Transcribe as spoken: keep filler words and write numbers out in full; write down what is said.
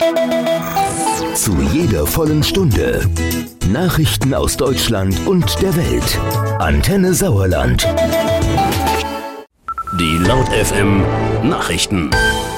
Zu jeder vollen Stunde Nachrichten aus Deutschland und der Welt. Antenne Sauerland. Die Laut F M Nachrichten.